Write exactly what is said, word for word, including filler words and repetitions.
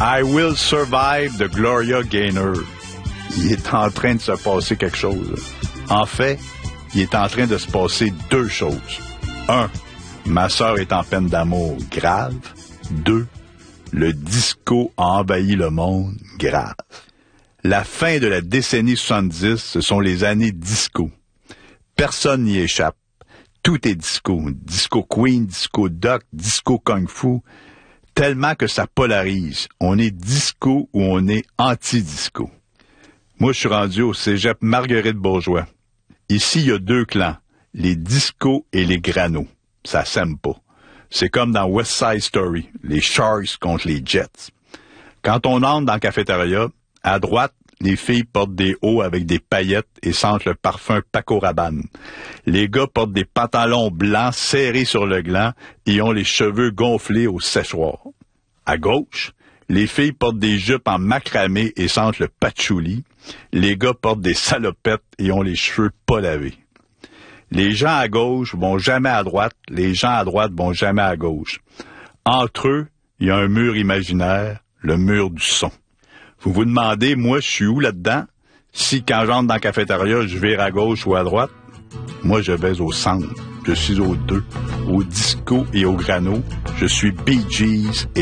I will survive the Gloria Gaynor. Il est en train de se passer quelque chose. En fait, il est en train de se passer deux choses. Un, ma sœur est en peine d'amour grave. Deux, le disco a envahi le monde grave. La fin de la décennie soixante-dix, ce sont les années disco. Personne n'y échappe. Tout est disco. Disco Queen, disco Duck, disco Kung Fu. Tellement que ça polarise. On est disco ou on est anti-disco. Moi, je suis rendu au cégep Marguerite-Bourgeois. Ici, il y a deux clans, les discos et les granos. Ça s'aime pas. C'est comme dans West Side Story, les Sharks contre les Jets. Quand on entre dans la cafétéria, à droite, les filles portent des hauts avec des paillettes et sentent le parfum Paco Rabanne. Les gars portent des pantalons blancs serrés sur le gland et ont les cheveux gonflés au séchoir. À gauche, les filles portent des jupes en macramé et sentent le patchouli. Les gars portent des salopettes et ont les cheveux pas lavés. Les gens à gauche vont jamais à droite, les gens à droite vont jamais à gauche. Entre eux, il y a un mur imaginaire, le mur du son. Vous vous demandez, moi, je suis où là-dedans? Si, quand j'entre dans la cafétéria, je vire à gauche ou à droite? Moi, je vais au centre. Je suis aux deux, au disco et au grano. Je suis Bee Gees et